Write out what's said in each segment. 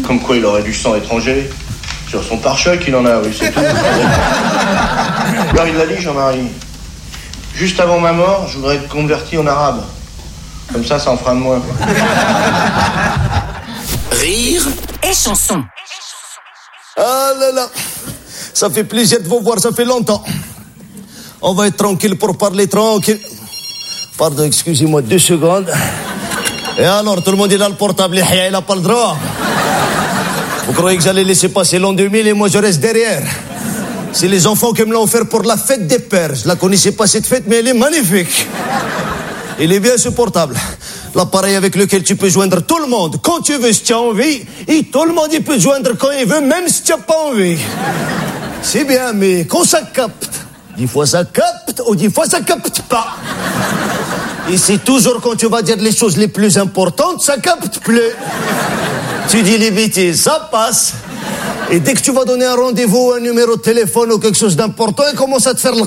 Comme quoi il aurait du sang étranger. Sur son pare-choc, il en a, oui, c'est tout. Alors il l'a dit, Jean-Marie. Juste avant ma mort, je voudrais être converti en arabe. Comme ça en fera de moins. Rire et chanson. Ah là là, ça fait plaisir de vous voir, ça fait longtemps. On va être tranquille pour parler tranquille. Pardon, excusez-moi 2 secondes. Et alors, tout le monde il a le portable, il n'a pas le droit. Vous croyez que j'allais laisser passer l'an 2000 et moi je reste derrière? C'est les enfants qui me l'ont offert pour la fête des pères. Je la connaissais pas cette fête, mais elle est magnifique. Il est bien ce portable. L'appareil avec lequel tu peux joindre tout le monde quand tu veux, si tu as envie. Et tout le monde il peut te joindre quand il veut, même si tu n'as pas envie. C'est bien, mais quand ça capte, 10 fois ça capte ou 10 fois ça capte pas. Et c'est toujours quand tu vas dire les choses les plus importantes, ça capte plus. Tu dis les bêtises, ça passe. Et dès que tu vas donner un rendez-vous, un numéro de téléphone ou quelque chose d'important, il commence à te faire le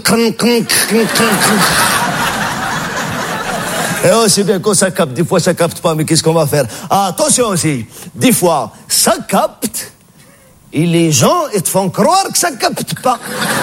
Et oh, c'est bien quand ça capte, des fois ça capte pas, mais qu'est-ce qu'on va faire? Ah, attention aussi, des fois ça capte, et les gens, ils te font croire que ça capte pas.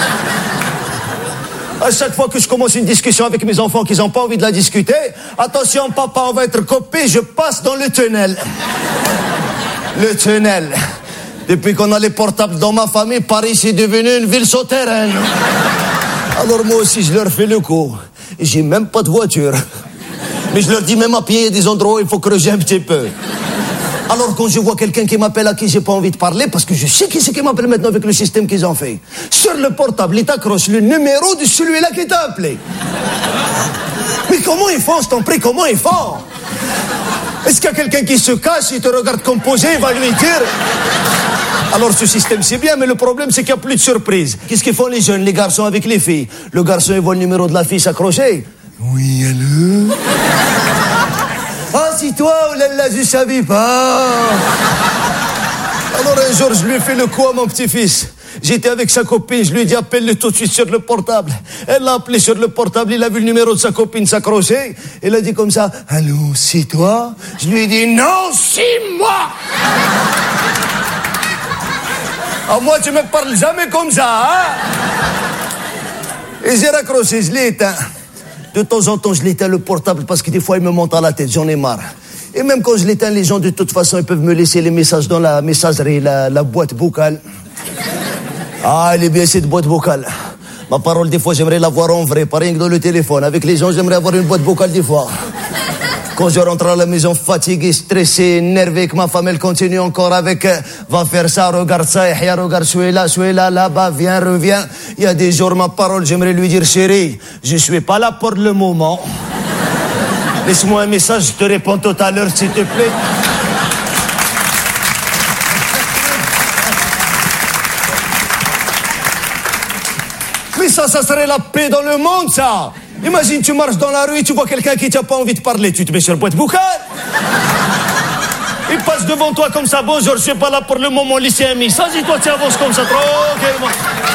À chaque fois que je commence une discussion avec mes enfants qui n'ont pas envie de la discuter, attention papa, on va être copés, je passe dans le tunnel. Le tunnel. Depuis qu'on a les portables dans ma famille, Paris c'est devenu une ville souterraine. Alors moi aussi je leur fais le coup. J'ai même pas de voiture. Mais je leur dis même à pied, il y a des endroits où il faut creuser un petit peu. Alors quand je vois quelqu'un qui m'appelle à qui j'ai pas envie de parler, parce que je sais qui c'est qui m'appelle maintenant avec le système qu'ils ont fait, sur le portable, il t'accroche le numéro de celui-là qui t'a appelé. Mais comment ils font, je t'en prie, comment ils font? Est-ce qu'il y a quelqu'un qui se cache, il te regarde composer, il va lui dire... Alors ce système c'est bien, mais le problème c'est qu'il n'y a plus de surprise. Qu'est-ce qu'ils font les jeunes, les garçons avec les filles? Le garçon il voit le numéro de la fille s'accrocher. Oui, allô? Ah, c'est toi, oh là là, je savais pas. Alors un jour, je lui ai fait le coup à mon petit-fils. J'étais avec sa copine, je lui ai dit appelle-le tout de suite sur le portable. Elle l'a appelé sur le portable, il a vu le numéro de sa copine s'accrocher. Elle a dit comme ça, allô, c'est toi? Je lui ai dit non, c'est moi. Ah, moi, tu me parles jamais comme ça, hein? Et j'ai raccroché, je l'ai éteint. De temps en temps, je l'éteins le portable parce que des fois, il me monte à la tête, j'en ai marre. Et même quand je l'éteins, les gens, de toute façon, ils peuvent me laisser les messages dans la messagerie, la boîte vocale. Ah, elle est bien cette boîte vocale. Ma parole, des fois, j'aimerais la voir en vrai, pas rien que dans le téléphone. Avec les gens, j'aimerais avoir une boîte vocale des fois. Quand je rentre à la maison fatigué, stressé, énervé, que ma femme, elle continue encore avec va faire ça, regarde ça, Yahya, regarde celui-là, là-bas, viens, reviens. Il y a des jours, ma parole, j'aimerais lui dire, chérie, je suis pas là pour le moment. Laisse-moi un message, je te réponds tout à l'heure, s'il te plaît. Mais ça serait la paix dans le monde, ça. Imagine, tu marches dans la rue et tu vois quelqu'un qui t'a pas envie de parler. Tu te mets sur boîte vocale. Il passe devant toi comme ça. Bonjour, je suis pas là pour le moment, laissez un message. Et toi, tu avances comme ça, tranquillement.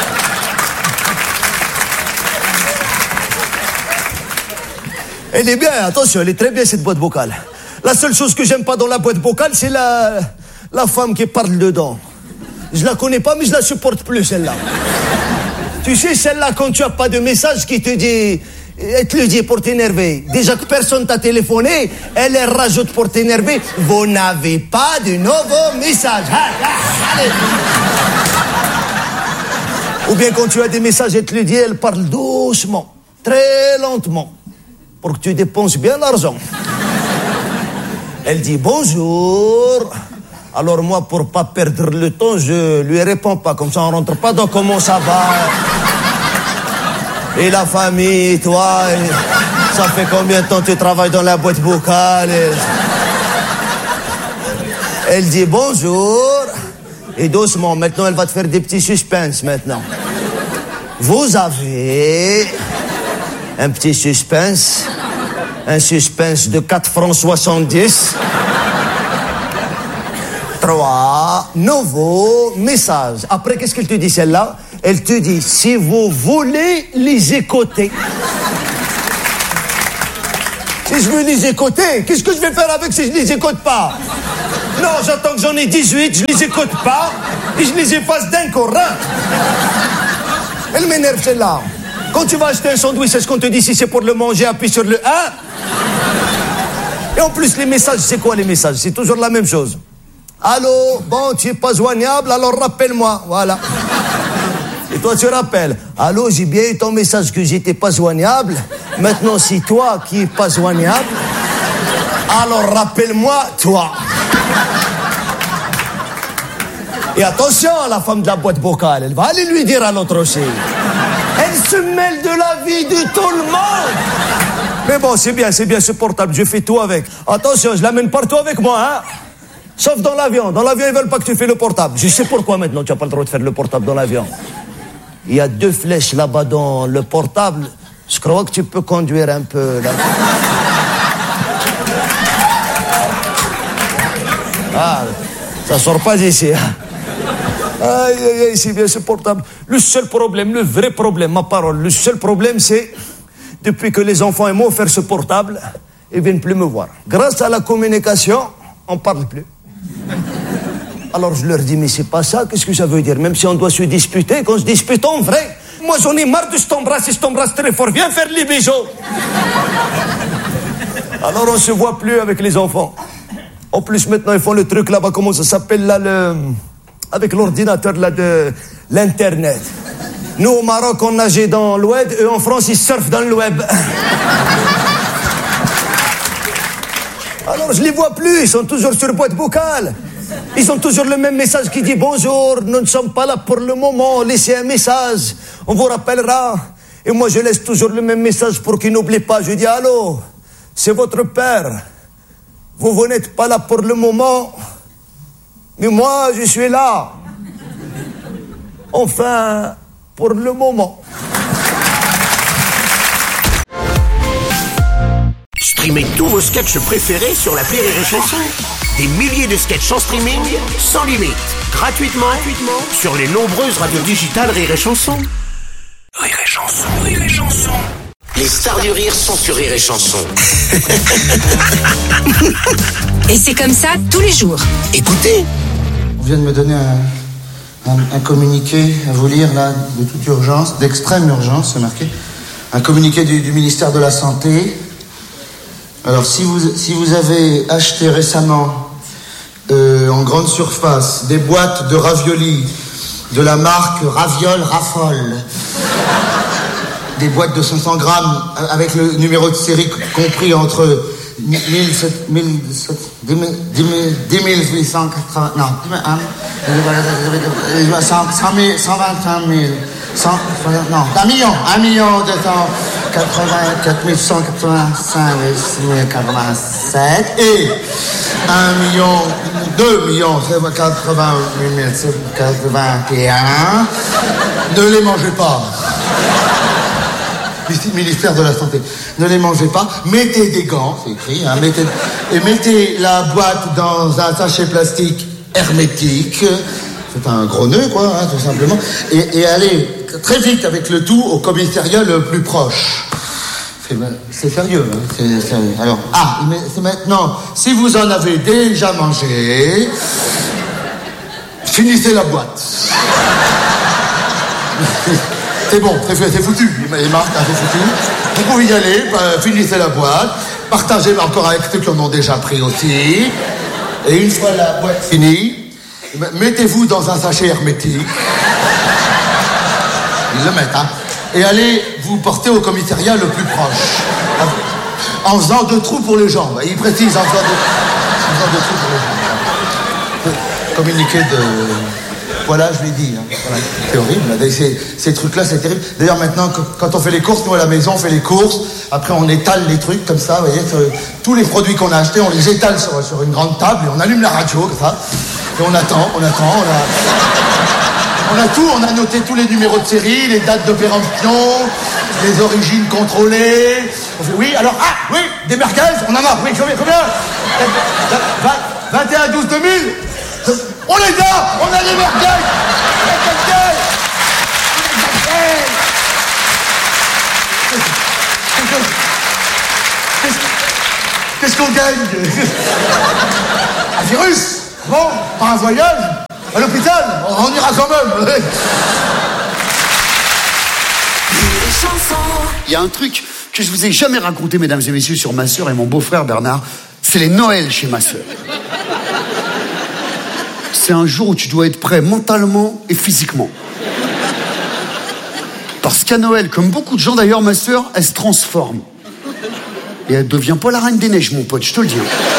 Elle est bien, attention, elle est très bien cette boîte vocale. La seule chose que j'aime pas dans la boîte vocale, c'est la femme qui parle dedans. Je la connais pas, mais je la supporte plus, celle-là. Tu sais, celle-là, quand tu as pas de message qui te dit... Elle te le dit pour t'énerver. Déjà que personne t'a téléphoné, elle rajoute pour t'énerver. Vous n'avez pas de nouveaux messages. Allez. Ou bien quand tu as des messages, elle te le dit, elle parle doucement, très lentement, pour que tu dépenses bien l'argent. Elle dit bonjour. Alors moi, pour pas perdre le temps, je lui réponds pas. Comme ça, on rentre pas dans comment ça va. Et la famille, et toi, ça fait combien de temps que tu travailles dans la boîte vocale? Elle dit bonjour. Et doucement, maintenant, elle va te faire des petits suspens, maintenant. Vous avez un petit suspense. Un suspense de 4 francs 70. 3 nouveaux messages. Après, qu'est-ce qu'elle te dit, celle-là? Elle te dit, si vous voulez les écouter. Si je veux les écouter, qu'est-ce que je vais faire avec si je les écoute pas? Non, j'attends que j'en ai 18, je les écoute pas, et je les efface d'un coup, rien. Elle m'énerve celle-là. Quand tu vas acheter un sandwich, est-ce qu'on te dit si c'est pour le manger, appuie sur le 1? Et en plus, les messages, c'est quoi les messages? C'est toujours la même chose. Allô, bon, tu es pas joignable, alors rappelle-moi, voilà. Et toi, tu rappelles. Allô, j'ai bien eu ton message que j'étais pas joignable. Maintenant, c'est toi qui es pas joignable. Alors, rappelle-moi, toi. Et attention, la femme de la boîte vocale, elle va aller lui dire à l'autre aussi. Elle se mêle de la vie de tout le monde. Mais bon, c'est bien supportable, je fais tout avec. Attention, je l'amène partout avec moi, hein. Sauf dans l'avion. Dans l'avion, ils veulent pas que tu fais le portable. Je sais pourquoi maintenant, tu n'as pas le droit de faire le portable dans l'avion. Il y a 2 flèches là-bas dans le portable. Je crois que tu peux conduire un peu là. Ah, ça sort pas d'ici. Hein. Aïe, c'est bien supportable. Le seul problème, le vrai problème, ma parole, le seul problème, c'est depuis que les enfants m'ont offert ce portable, ils viennent plus me voir. Grâce à la communication, on parle plus. Alors je leur dis, mais c'est pas ça, qu'est-ce que ça veut dire? Même si on doit se disputer, qu'on se dispute en vrai. Moi j'en ai marre de je t'embrasse très fort, viens faire les bisous. Alors on se voit plus avec les enfants. En plus maintenant ils font le truc là-bas, comment ça s'appelle là, avec l'ordinateur là de l'internet. Nous au Maroc on nageait dans le web, eux en France ils surfent dans le web. Alors je les vois plus, ils sont toujours sur boîte vocale. Ils ont toujours le même message qui dit bonjour, nous ne sommes pas là pour le moment, laissez un message, on vous rappellera. Et moi je laisse toujours le même message pour qu'ils n'oublient pas. Je dis allô, c'est votre père, vous n'êtes pas là pour le moment, mais moi je suis là. Enfin, pour le moment. Streamez tous vos sketchs préférés sur l'appli Rire et Chanson. Des milliers de sketchs en streaming, sans limite, gratuitement sur les nombreuses radios digitales Rire et Chanson. Rire et Chanson, Rire et Chanson. Les stars du rire sont sur Rire et Chanson. Et c'est comme ça tous les jours. Écoutez. On vient de me donner un communiqué à vous lire là, de toute urgence, d'extrême urgence, c'est marqué. Un communiqué du ministère de la Santé. Alors, si vous avez acheté récemment en grande surface des boîtes de raviolis de la marque Raviol Raffole, des boîtes de 500 grammes avec le numéro de série compris entre 10 880, non, 121 000, 1 million 284 185 087 et 2 88 081. Ne les mangez pas. Ministère de la Santé. Ne les mangez pas. Mettez des gants, c'est écrit, hein, mettez la boîte dans un sachet plastique hermétique. C'est un gros nœud, quoi, hein, tout simplement. Et allez très vite avec le tout au commissariat le plus proche. C'est sérieux, hein, c'est sérieux. Alors, c'est maintenant, si vous en avez déjà mangé, finissez la boîte. C'est bon, c'est foutu. Les marques, c'est foutu. Vous pouvez y aller, finissez la boîte, partagez encore avec ceux qui en ont déjà pris aussi. Et une fois la boîte finie, mettez-vous dans un sachet hermétique. Ils le mettent, hein. Et allez vous porter au commissariat le plus proche. En faisant 2 trous pour les jambes. Il précise en faisant 2 trous pour les jambes. Communiqué de... Voilà, je l'ai dit. Hein. Voilà. C'est horrible. Ces trucs-là, c'est terrible. D'ailleurs, maintenant, quand on fait les courses, nous, à la maison, on fait les courses. Après, on étale les trucs comme ça. Vous voyez, tous les produits qu'on a achetés, on les étale sur une grande table et on allume la radio, comme ça. Et on attend. On a tout. On a noté tous les numéros de série, les dates de péremption, les origines contrôlées. On fait, oui, alors, oui, des merguez, on en a. Oui, combien 21, 12, 2000. On les a! On a les merguez! Qu'est-ce qu'on gagne? Un virus! Bon, pas un voyage. À l'hôpital, on ira quand même. Il y a un truc que je vous ai jamais raconté, mesdames et messieurs, sur ma sœur et mon beau-frère Bernard. C'est les Noëls chez ma sœur. C'est un jour où tu dois être prêt mentalement et physiquement. Parce qu'à Noël, comme beaucoup de gens d'ailleurs, ma sœur, elle se transforme. Et elle devient pas la reine des neiges, mon pote, je te le dis.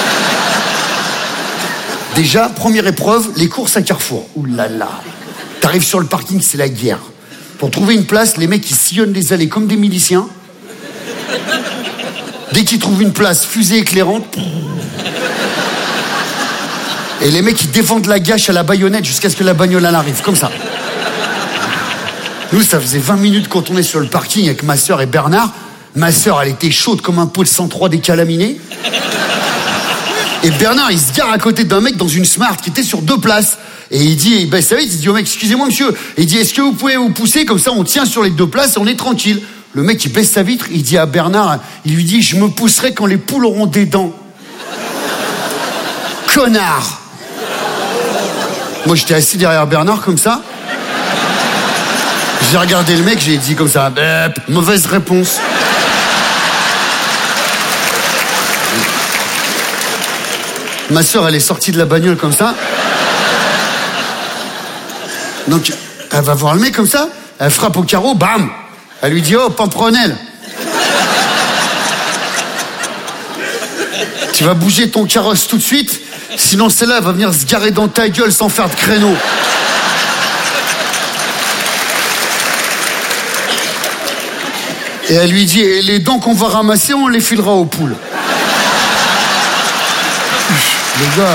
Déjà, première épreuve, les courses à Carrefour. Ouh là là. T'arrives sur le parking, c'est la guerre. Pour trouver une place, les mecs, ils sillonnent les allées comme des miliciens. Dès qu'ils trouvent une place, fusée éclairante. Et les mecs, ils défendent la gâche à la baïonnette jusqu'à ce que la bagnole elle arrive, comme ça. Nous, ça faisait 20 minutes qu'on tournait sur le parking avec ma sœur et Bernard. Ma sœur, elle était chaude comme un pot de 103 décalaminé. Et Bernard, il se gare à côté d'un mec dans une Smart qui était sur 2 places. Et il dit, ben, ça va, il dit au mec, excusez-moi monsieur. Et il dit, est-ce que vous pouvez vous pousser, comme ça on tient sur les 2 places et on est tranquille. Le mec, il baisse sa vitre, il dit à Bernard, il lui dit, je me pousserai quand les poules auront des dents. Connard. Moi, j'étais assis derrière Bernard comme ça. J'ai regardé le mec, j'ai dit comme ça, mauvaise réponse. Ma sœur, elle est sortie de la bagnole comme ça. Donc, elle va voir le mec comme ça, elle frappe au carreau, bam. Elle lui dit, oh, Pampronel. Tu vas bouger ton carrosse tout de suite, sinon celle-là va venir se garer dans ta gueule sans faire de créneau. Et elle lui dit, et les dents qu'on va ramasser, on les filera aux poules. Le gars...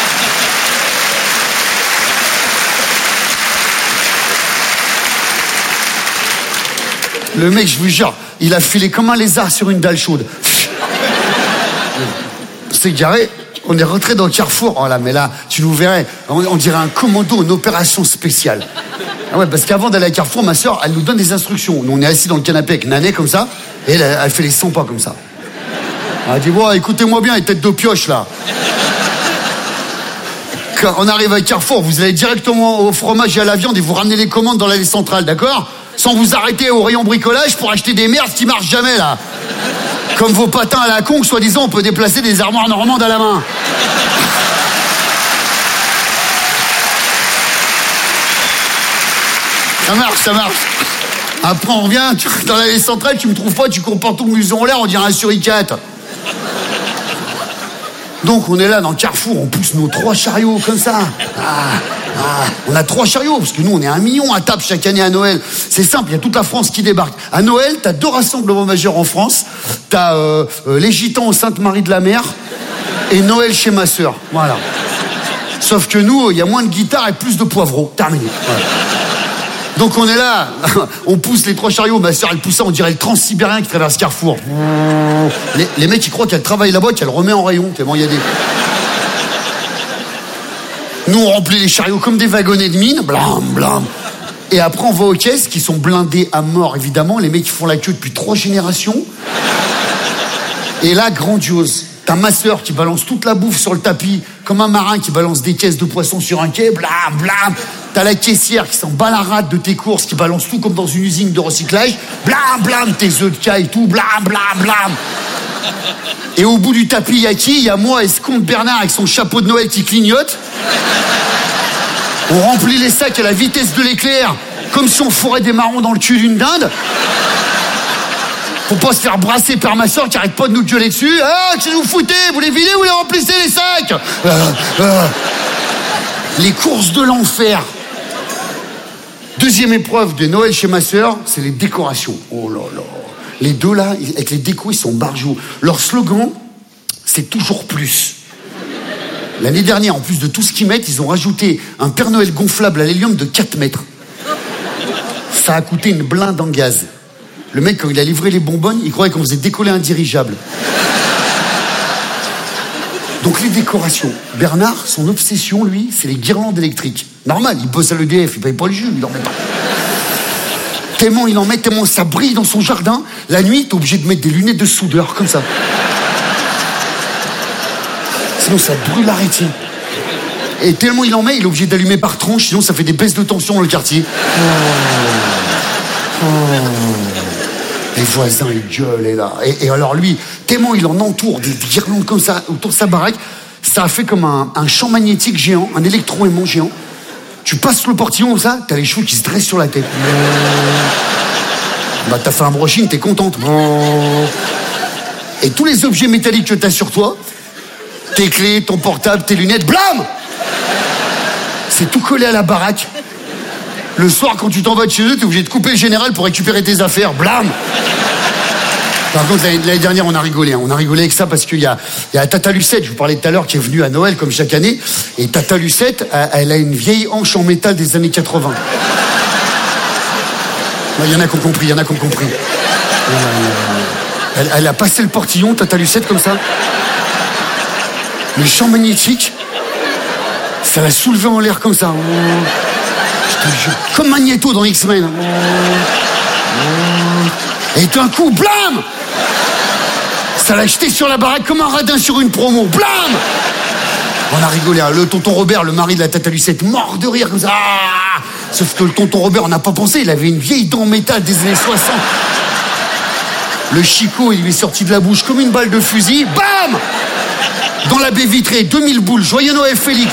Le mec, je vous jure, il a filé comme un lézard sur une dalle chaude. C'est garé, on est rentré dans le Carrefour. Oh là, mais là, tu nous verrais, on dirait un commando, une opération spéciale. Ah ouais, parce qu'avant d'aller à Carrefour, ma soeur, elle nous donne des instructions. Nous, on est assis dans le canapé avec Nané comme ça, et elle fait les 100 pas comme ça. Elle dit, bon, écoutez-moi bien, les têtes de pioche, là. Quand on arrive à Carrefour, vous allez directement au fromage et à la viande et vous ramenez les commandes dans l'allée centrale, d'accord ? Sans vous arrêter au rayon bricolage pour acheter des merdes qui marchent jamais, là. Comme vos patins à la con, soi-disant, on peut déplacer des armoires normandes à la main. Ça marche, ça marche. Après, on revient, dans l'allée centrale, tu me trouves pas, tu cours partout le museau en l'air, on dirait un suricate. Donc, on est là dans le Carrefour, on pousse nos 3 chariots comme ça. On a 3 chariots, parce que nous, on est 1 million à table chaque année à Noël. C'est simple, il y a toute la France qui débarque. À Noël, t'as 2 rassemblements majeurs en France. T'as les Gitans au Sainte-Marie de la Mer et Noël chez ma sœur. Voilà. Sauf que nous, il y a moins de guitares et plus de poivreaux. Terminé. Voilà. Donc on est là, on pousse les 3 chariots, ma soeur elle pousse ça, on dirait le transsibérien qui traverse Carrefour. Les mecs ils croient qu'elle travaille là-bas, qu'elle remet en rayon, tellement il y a des... Nous on remplit les chariots comme des wagonnets de mine, blam blam. Et après on va aux caisses qui sont blindées à mort évidemment, les mecs qui font la queue depuis 3 générations. Et là grandiose, t'as ma soeur qui balance toute la bouffe sur le tapis, comme un marin qui balance des caisses de poissons sur un quai, blam blam. T'as la caissière qui s'en bat la rate de tes courses, qui balance tout comme dans une usine de recyclage. Blam, blam, tes œufs de caille et tout, blam, blam, blam. Et au bout du tapis, il y a qui ? Il y a moi et ce con de Bernard avec son chapeau de Noël qui clignote. On remplit les sacs à la vitesse de l'éclair, comme si on fourrait des marrons dans le cul d'une dinde. Pour pas se faire brasser par ma soeur qui arrête pas de nous gueuler dessus. Ah, qu'est-ce que vous foutez ? Vous les videz ou les remplissez les sacs ? Les courses de l'enfer. Deuxième épreuve de Noël chez ma sœur, c'est les décorations. Oh là là. Les 2 là, avec les décos, ils sont barjots. Leur slogan, c'est toujours plus. L'année dernière, en plus de tout ce qu'ils mettent, ils ont rajouté un Père Noël gonflable à l'hélium de 4 mètres. Ça a coûté une blinde en gaz. Le mec, quand il a livré les bonbonnes, il croyait qu'on faisait décoller un dirigeable. Donc les décorations. Bernard, son obsession, lui, c'est les guirlandes électriques. Normal, il bosse à l'EDF, il paye pas le jus, il en met pas. Tellement il en met, tellement ça brille dans son jardin. La nuit, t'es obligé de mettre des lunettes de soudeur, comme ça. Sinon, ça brûle la rétine. Et tellement il en met, il est obligé d'allumer par tranche, sinon ça fait des baisses de tension dans le quartier. Les voisins, ils gueulent, et là. Et alors lui, tellement il en entoure des guirlandes comme ça autour de sa baraque, ça a fait comme un champ magnétique géant, un électroaimant géant. Tu passes le portillon comme ça, t'as les cheveux qui se dressent sur la tête. Bah t'as fait un brushing, t'es contente. Et tous les objets métalliques que t'as sur toi, tes clés, ton portable, tes lunettes, blam! C'est tout collé à la baraque. Le soir, quand tu t'en vas de chez eux, t'es obligé de couper le général pour récupérer tes affaires. Blam! Par contre, l'année dernière, on a rigolé. On a rigolé avec ça parce qu'il y a Tata Lucette, je vous parlais tout à l'heure, qui est venue à Noël, comme chaque année. Et Tata Lucette, elle a une vieille hanche en métal des années 80. Il y en a qui ont compris, Elle a passé le portillon, Tata Lucette, comme ça. Le champ magnétique, ça l'a soulevé en l'air comme ça. Comme Magneto dans X-Men. Et d'un coup, blam! Ça l'a jeté sur la baraque comme un radin sur une promo. Blam! On a rigolé. Le tonton Robert, le mari de la Tata Lucette, mort de rire comme ça. Sauf que le tonton Robert, on n'a pas pensé. Il avait une vieille dent en métal des années 60. Le chicot, il lui est sorti de la bouche comme une balle de fusil. Bam! Dans la baie vitrée, 2000 boules. Joyeux Noël, Félix.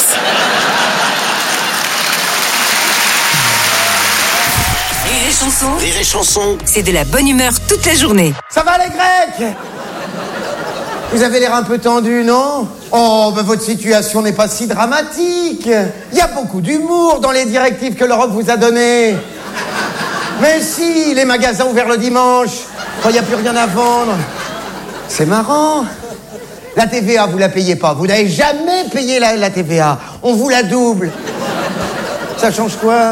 Rire et chanson, c'est de la bonne humeur toute la journée. Ça va les Grecs? Vous avez l'air un peu tendu, non? Oh, ben votre situation n'est pas si dramatique. Il y a beaucoup d'humour dans les directives que l'Europe vous a données. Mais si, les magasins ouverts le dimanche, quand il n'y a plus rien à vendre. C'est marrant. La TVA, vous la payez pas. Vous n'avez jamais payé la TVA. On vous la double. Ça change quoi?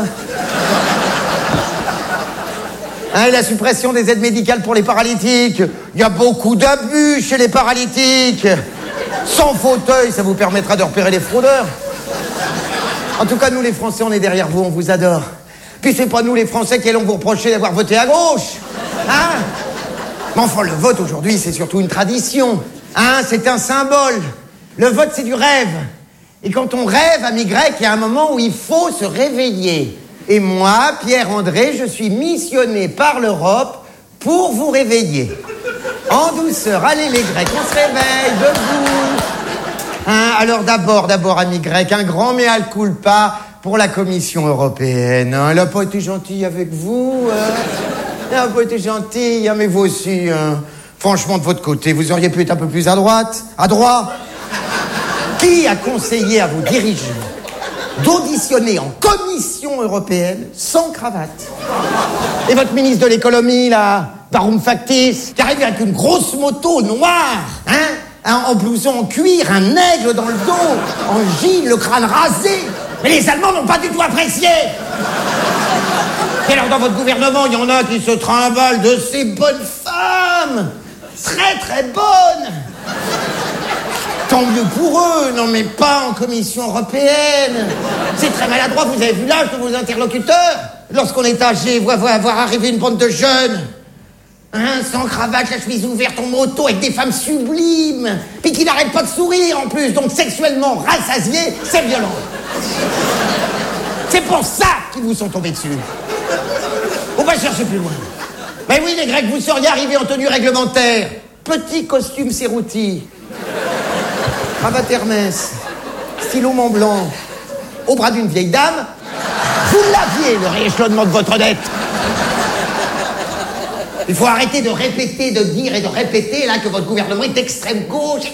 Hein, la suppression des aides médicales pour les paralytiques. Il y a beaucoup d'abus chez les paralytiques. Sans fauteuil, ça vous permettra de repérer les fraudeurs. En tout cas, nous les Français, on est derrière vous, on vous adore. Puis c'est pas nous les Français qui allons vous reprocher d'avoir voté à gauche. Hein? Mais enfin, le vote aujourd'hui, c'est surtout une tradition. Hein? C'est un symbole. Le vote, c'est du rêve. Et quand on rêve, ami grec, il y a un moment où il faut se réveiller. Et moi, Pierre-André, je suis missionné par l'Europe pour vous réveiller. En douceur, allez les Grecs, on se réveille, debout. Hein, alors d'abord, amis grecs, un grand mea culpa pour la Commission européenne. Hein. Elle n'a pas été gentille avec vous. Elle n'a pas été gentille, hein, mais vous aussi. Hein. Franchement, de votre côté, vous auriez pu être un peu plus à droite. À droite. Qui a conseillé à vos dirigeants d'auditionner en Commission européenne sans cravate? Et votre ministre de l'économie, là, Varoufakis, qui arrive avec une grosse moto noire, hein, en blouson en cuir, un aigle dans le dos, en gile, le crâne rasé. Mais les Allemands n'ont pas du tout apprécié. Et alors, dans votre gouvernement, il y en a qui se trimballent de ces bonnes femmes. Très, très bonnes. Tant mieux pour eux, non mais pas en Commission européenne. C'est très maladroit, vous avez vu l'âge de vos interlocuteurs? Lorsqu'on est âgé, voir arriver une bande de jeunes, hein, sans cravate, la chemise ouverte, en moto, avec des femmes sublimes, puis qui n'arrêtent pas de sourire en plus, donc sexuellement rassasiés, c'est violent. C'est pour ça qu'ils vous sont tombés dessus. On va chercher plus loin. Mais oui, les Grecs, vous seriez arrivés en tenue réglementaire. Petit costume Cerruti. Cravate Hermès, stylo Mont Blanc, au bras d'une vieille dame, vous l'aviez, le rééchelonnement de votre dette. Il faut arrêter de répéter, de dire et de répéter là que votre gouvernement est extrême gauche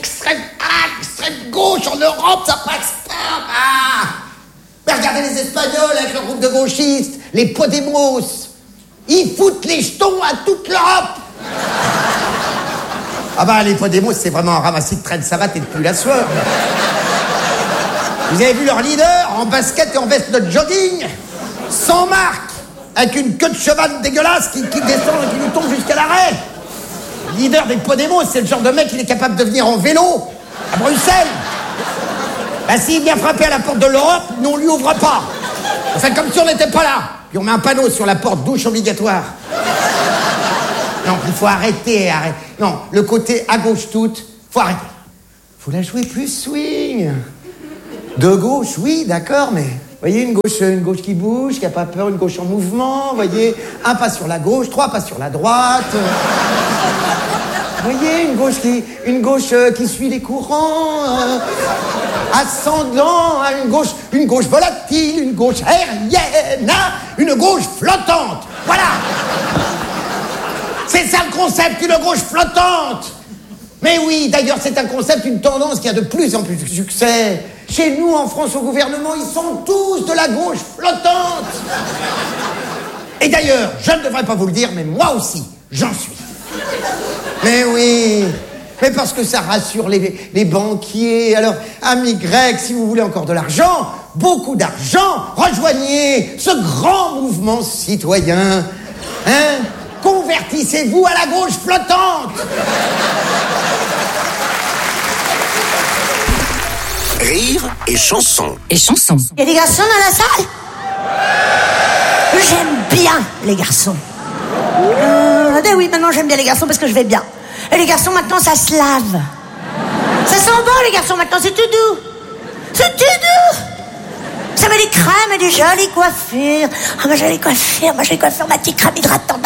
en Europe, ça passe pas. Ah. Mais regardez les Espagnols avec leur groupe de gauchistes, les Podemos, ils foutent les jetons à toute l'Europe. Ah bah les Podemos, c'est vraiment un ramassis de traîne savate et de pull à sueur. Vous avez vu leur leader en basket et en veste de jogging, sans marque, avec une queue de cheval dégueulasse qui descend et qui lui tombe jusqu'à l'arrêt. Le leader des Podemos, c'est le genre de mec qui est capable de venir en vélo à Bruxelles. Bah s'il vient frapper à la porte de l'Europe, nous on lui ouvre pas. On fait comme si on n'était pas là. Puis on met un panneau sur la porte, douche obligatoire. Non, il faut arrêter. Non, le côté à gauche toute, faut arrêter. Faut la jouer plus swing. De gauche, oui, d'accord, mais... Vous voyez, une gauche qui bouge, qui a pas peur, une gauche en mouvement, vous voyez, un pas sur la gauche, 3 pas sur la droite. Vous voyez, une gauche qui suit les courants, ascendant, une gauche volatile, une gauche aérienne, une gauche flottante. Voilà. C'est ça le concept, une gauche flottante. Mais oui, d'ailleurs, c'est un concept, une tendance qui a de plus en plus de succès. Chez nous, en France, au gouvernement, ils sont tous de la gauche flottante. Et d'ailleurs, je ne devrais pas vous le dire, mais moi aussi, j'en suis. Mais oui, mais parce que ça rassure les banquiers. Alors, amis grecs, si vous voulez encore de l'argent, beaucoup d'argent, rejoignez ce grand mouvement citoyen. Hein? Convertissez-vous à la gauche flottante. Rire et chanson. Et chanson. Il y a des garçons dans la salle? J'aime bien les garçons. Ben oui, maintenant j'aime bien les garçons parce que je vais bien. Et les garçons maintenant ça se lave. Ça sent bon les garçons maintenant, c'est tout doux. C'est tout doux. Ça met des crèmes et des jolies coiffures. Ah, ma jolie coiffure, ma petite crème hydratante,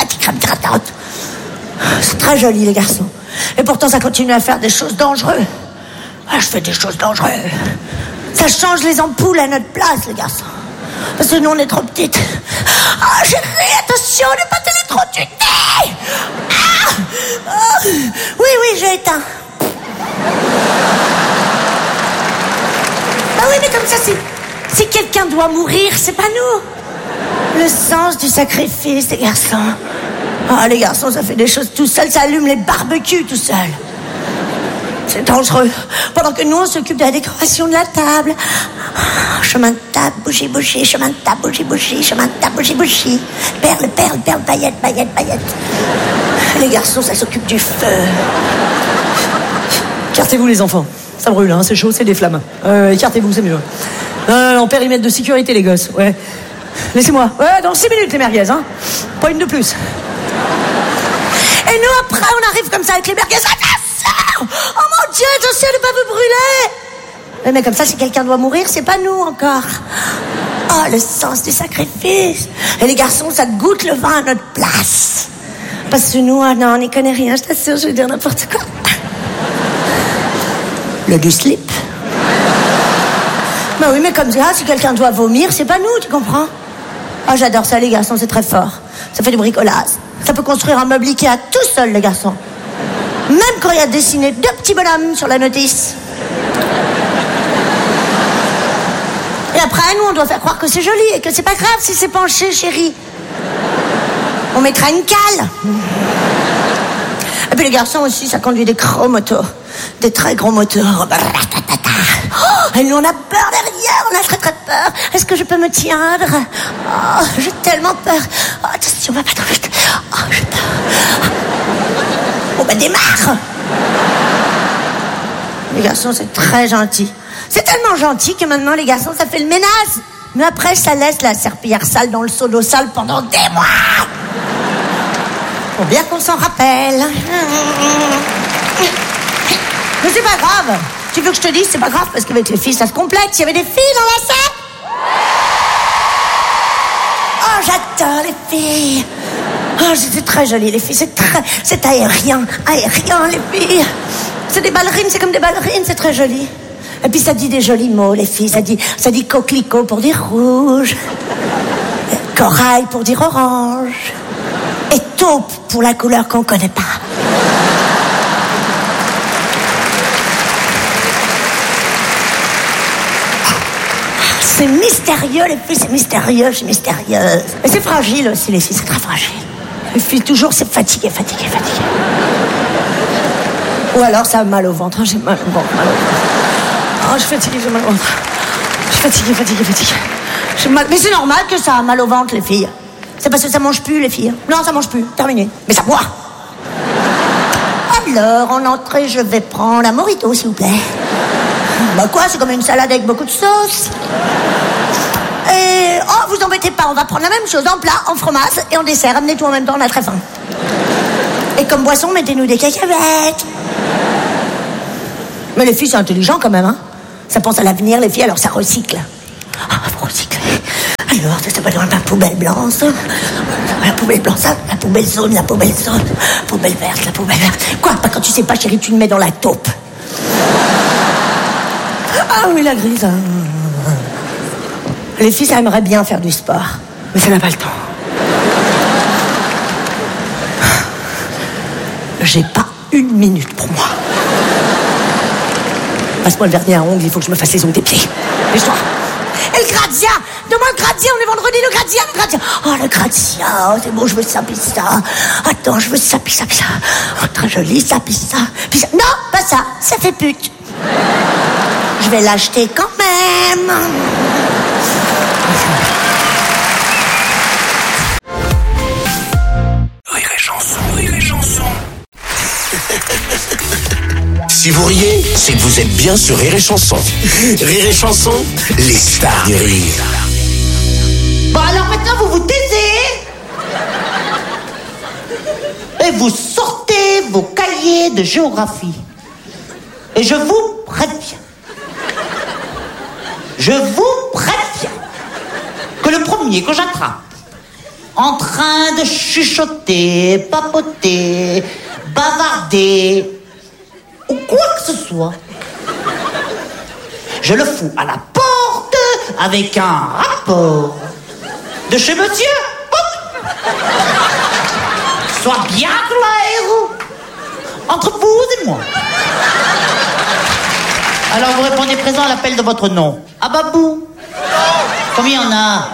C'est très joli les garçons. Et pourtant ça continue à faire des choses dangereuses. Ah, je fais des choses dangereuses. Ça change les ampoules à notre place, les garçons. Parce que nous, on est trop petites. Ah, chérie, attention, ne pas t'électrocuter. Oui, j'ai éteint. Bah oui, mais comme ça, si quelqu'un doit mourir, c'est pas nous. Le sens du sacrifice, les garçons. Ah, les garçons, ça fait des choses tout seul, ça allume les barbecues tout seul. C'est dangereux. Pendant que nous, on s'occupe de la décoration de la table. Chemin de table, bougie, chemin de table, bougie, chemin de table, bougie. Perle, paillette. Les garçons, ça s'occupe du feu. Écartez-vous les enfants. Ça brûle, hein, c'est chaud, c'est des flammes. Écartez-vous, c'est mieux. En périmètre de sécurité, les gosses, ouais. Laissez-moi. Ouais, dans 6 minutes, les merguez, hein. Pas une de plus. Et nous, après, on arrive comme ça avec les merguez. Oh mon Dieu, attention de ne pas vous brûler. Mais comme ça, si quelqu'un doit mourir, c'est pas nous encore. Oh, le sens du sacrifice. Et les garçons, ça goûte le vin à notre place. Parce que nous, non, on n'y connaît rien, je t'assure, je vais dire n'importe quoi. Le du slip. Bah oui, mais comme ça, si quelqu'un doit vomir, c'est pas nous, tu comprends? Oh, j'adore ça, les garçons, c'est très fort. Ça fait du bricolage. Ça peut construire un meuble Ikea tout seul, les garçons. Même quand il y a dessiné 2 petits bonhommes sur la notice. Et après, nous, on doit faire croire que c'est joli et que c'est pas grave si c'est penché, chérie. On mettra une cale. Et puis les garçons aussi, ça conduit des gros moteurs. Des très gros moteurs. Oh, et nous, on a peur derrière, on a très très peur. Est-ce que je peux me tiendre? Oh, j'ai tellement peur. Oh, attention, va pas trop vite. Oh, j'ai peur. Bon, ben démarre. Les garçons, c'est très gentil. C'est tellement gentil que maintenant, les garçons, ça fait le ménage. Mais après, ça laisse la serpillière sale dans le seau d'eau sale pendant des mois. Faut bien qu'on s'en rappelle. Mais c'est pas grave. Tu veux que je te dise, c'est pas grave, parce qu'avec les filles, ça se complète. Il y avait des filles dans la salle. Oh, j'adore les filles. Oh, c'est très joli, les filles. C'est aérien, les filles. C'est des ballerines, c'est comme des ballerines, c'est très joli. Et puis ça dit des jolis mots, les filles. Ça dit coquelicot pour dire rouge. Corail pour dire orange. Et taupe pour la couleur qu'on connaît pas. C'est mystérieux, les filles, c'est mystérieux, c'est mystérieuse. Et c'est fragile aussi, les filles, c'est très fragile. Les filles, toujours, c'est fatigué. Ou alors, ça a mal au ventre. J'ai mal au ventre, Oh, je suis fatiguée, j'ai mal au ventre. Je suis fatiguée. J'ai mal... Mais c'est normal que ça a mal au ventre, les filles. C'est parce que ça mange plus, les filles. Non, ça mange plus, terminé. Mais ça boit. Alors, en entrée, je vais prendre un mojito, s'il vous plaît. Bah quoi, c'est comme une salade avec beaucoup de sauce. Et... oh, vous embêtez pas, on va prendre la même chose en plat, en fromage et en dessert. Amenez tout en même temps, on a très faim. Et comme boisson, mettez-nous des cacahuètes. Mais les filles, c'est intelligent quand même, hein. Ça pense à l'avenir, les filles, alors ça recycle. Ah, vous recyclez. Alors, ça va dans la poubelle blanche, la poubelle blanche, la poubelle jaune, la poubelle jaune, la poubelle verte, la poubelle verte. Quoi? Pas quand tu sais pas, chérie, tu le mets dans la taupe. Ah oui, la grise. Les filles, ça aimerait bien faire du sport, mais ça n'a pas le temps. J'ai pas une minute pour moi. Passe-moi le vernis à ongles, il faut que je me fasse les ongles des pieds. Lèche-toi. Et le Grazia! Demande le Grazia, on est vendredi, le Grazia, le Grazia. Oh, le Grazia, oh, c'est bon, je veux ça, puis ça. Attends, je veux ça, puis ça, puis ça. Oh, très joli, ça, puis ça. Puis ça. Non, pas ça, ça fait pute. Je vais l'acheter quand même. Rire et chanson, rire et chanson. Si vous riez, c'est que vous êtes bien sur Rire et Chanson. Rire et Chanson, les stars du rire. Bon, alors maintenant, vous vous taisez et vous sortez vos cahiers de géographie. Et je vous préviens, que le premier que j'attrape en train de chuchoter, papoter, bavarder ou quoi que ce soit, je le fous à la porte avec un rapport de chez monsieur. Sois bien clair entre vous et moi. Alors vous répondez présent à l'appel de votre nom. Ababou. Combien il y en a?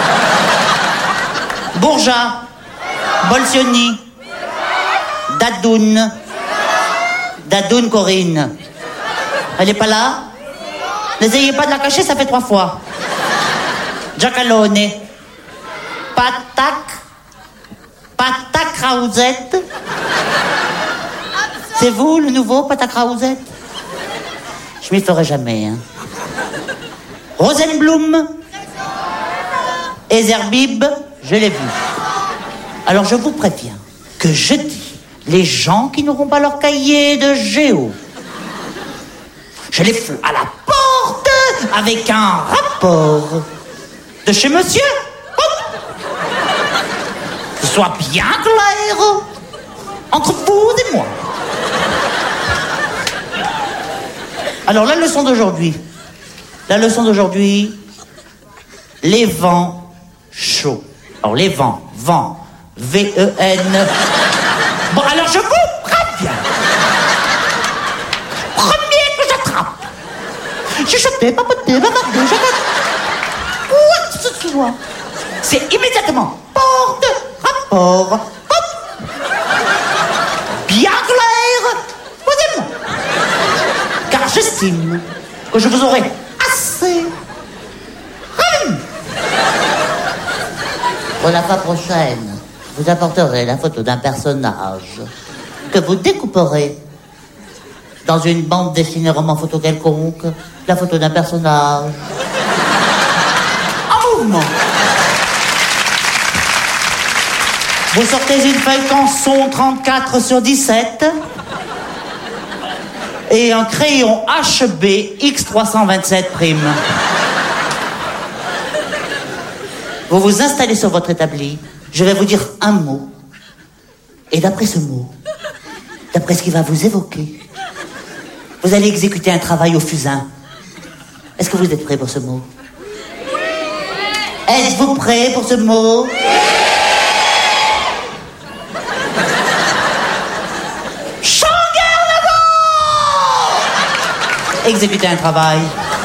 Bourja. Bolsioni. Dadoun. Dadoun Corinne. Elle est pas là? N'essayez pas de la cacher, ça fait 3 fois. Giacalone. Patak Raouzette. C'est vous le nouveau Patak Raouzette? Je m'y ferai jamais, hein. Rosenblum. Ezerbib, je l'ai vu. Alors je vous préviens que jeudi, les gens qui n'auront pas leur cahier de géo, je les fous à la porte avec un rapport de chez monsieur. Que ce soit bien clair entre vous et moi. Alors la leçon d'aujourd'hui, les vents chauds. Alors les vents, V-E-N. Bon, alors je vous préviens. Premier que j'attrape. Chuchoter, papoter, bavarder, quoi que ce soit. C'est immédiatement porte, rapport, hop. Bien clair, posez-moi. Car j'estime que je vous aurai assez remis. Pour la fois prochaine, vous apporterez la photo d'un personnage que vous découperez dans une bande dessinée roman photo quelconque, la photo d'un personnage en mouvement. Vous sortez une feuille canson 34/17 et un crayon HB X327 prime. Vous vous installez sur votre établi, je vais vous dire un mot. Et d'après ce mot, d'après ce qui va vous évoquer, vous allez exécuter un travail au fusain. Est-ce que vous êtes prêts pour ce mot? Êtes-vous prêts pour ce mot? Exécuter un travail.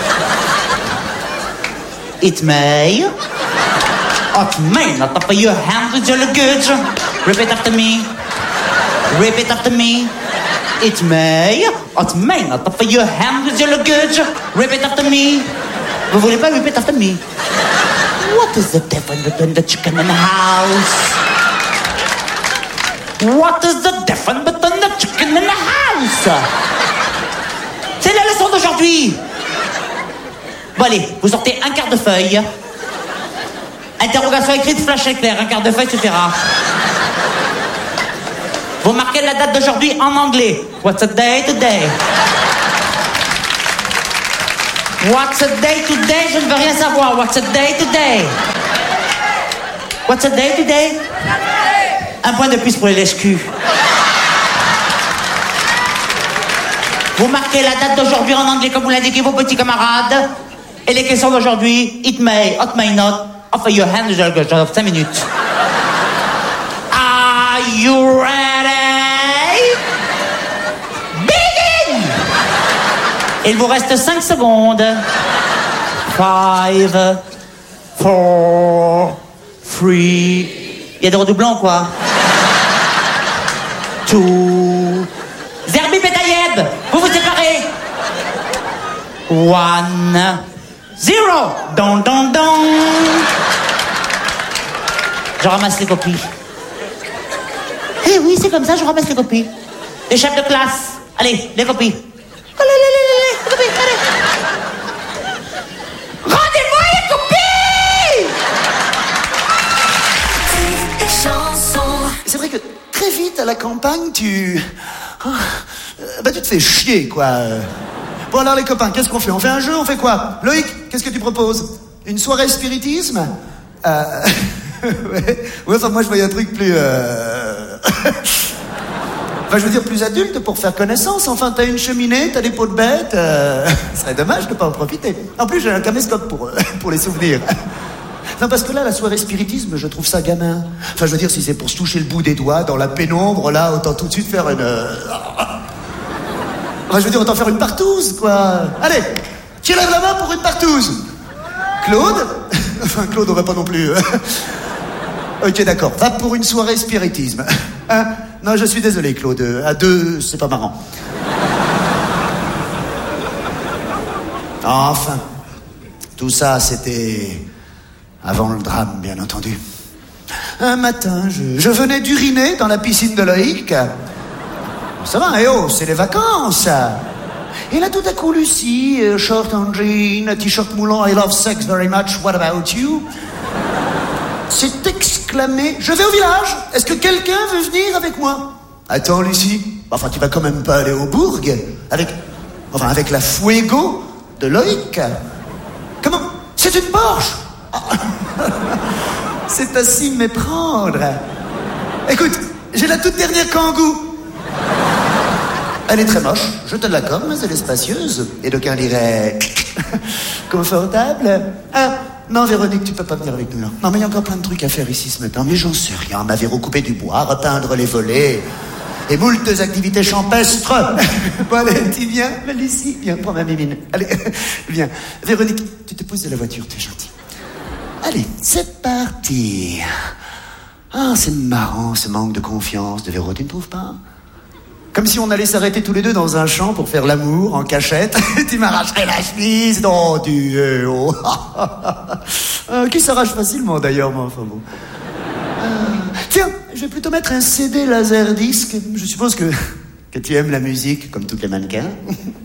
It may not offer your hand with your luggage. Repeat after me. Repeat after me. It may not offer your hand with your luggage. Repeat after me. Vous voulez pas repeat after me? What is the difference between the chicken and the house? What is the difference between the chicken and the house? C'est la leçon d'aujourd'hui. Bon allez, vous sortez un quart de feuille. Interrogation écrite, flash éclair, un quart de feuille suffira. Vous marquez la date d'aujourd'hui en anglais. What's the day today? What's a day today? Je ne veux rien savoir. What's a day today? What's a day today? Un point de plus pour les lèche-culs. Vous marquez la date d'aujourd'hui en anglais comme vous l'indiquez vos petits camarades. Et les questions d'aujourd'hui, it may not, offer your hand de 5 minutes. Are you ready? Begin! Il vous reste 5 secondes. 5, 4, 3... Il y a des redoublants, quoi. 2... Zerbi Betayeb, vous vous séparez. 1, 0. Don, don, don. Je ramasse les copies. Eh oui, c'est comme ça, je ramasse les copies. Les chefs de classe. Allez, les copies. Allez, les copies, allez. Rendez-moi les copies! C'est vrai que très vite à la campagne, tu te fais chier, quoi. Bon alors les copains, qu'est-ce qu'on fait? On fait un jeu, on fait quoi? Loïc, qu'est-ce que tu proposes? Une soirée spiritisme? Ouais, enfin moi je voyais un truc plus... Enfin je veux dire plus adulte pour faire connaissance. Enfin t'as une cheminée, t'as des pots de bête. Ce serait dommage de pas en profiter. En plus j'ai un caméscope pour les souvenirs. Non, parce que là, la soirée spiritisme, je trouve ça gamin. Enfin, je veux dire, si c'est pour se toucher le bout des doigts dans la pénombre, là, autant tout de suite faire une... Enfin, je veux dire, autant faire une partouze, quoi. Allez, qui lève la main pour une partouze? Claude? Enfin, Claude aurait pas non plus... Ok, d'accord. Va pour une soirée spiritisme. Hein? Non, je suis désolé, Claude. À 2, c'est pas marrant. Enfin, tout ça, c'était... avant le drame, bien entendu. Un matin, je venais d'uriner dans la piscine de Loïc. Ça va, c'est les vacances. Et là, tout à coup, Lucie, short en jean, t-shirt moulant, I love sex very much, what about you? S'est exclamé, je vais au village, est-ce que quelqu'un veut venir avec moi? Attends, Lucie, enfin, tu vas quand même pas aller au bourg avec la Fuego de Loïc. Comment? C'est une Porsche. C'est à s'y méprendre. Écoute, j'ai la toute dernière Kangoo. Elle est très moche, je te l'accorde, mais elle est spacieuse. Et d'aucuns diraient... confortable. Ah, non, Véronique, tu peux pas venir avec nous, là. Non, mais il y a encore plein de trucs à faire ici ce matin. Mais j'en sais rien, m'avait recoupé du bois, repeindre les volets... et moultes activités champestres. Bon, allez, tu viens, Lucie, viens, prends ma mimine. Allez, viens. Véronique, tu te pousses de la voiture, t'es gentil. Allez, c'est parti. Ah, c'est marrant, ce manque de confiance de Véro, tu ne trouves pas? Comme si on allait s'arrêter tous les deux dans un champ pour faire l'amour en cachette. Tu m'arracherais la chemise, non, du héros. Qui s'arrache facilement d'ailleurs, moi, enfin bon. Tiens, je vais plutôt mettre un CD laserdisc. Je suppose que tu aimes la musique, comme tous les mannequins.